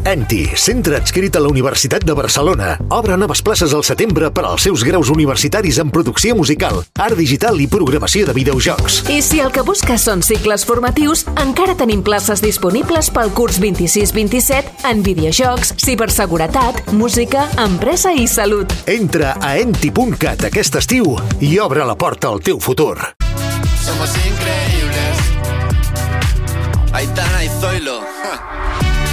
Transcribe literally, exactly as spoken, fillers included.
Enti, centre adscrit a la Universitat de Barcelona. Obre noves places al setembre per als seus graus universitaris en producció musical, art digital i programació de videojocs. I si el que busques són cicles formatius, encara tenim places disponibles pel curs vint-i-sis vint-i-set en videojocs, ciberseguretat, música, empresa i salut. Entra a enti punt cat aquest estiu i obre la porta al teu futur. Somos increíbles. Aitana y Zoilo.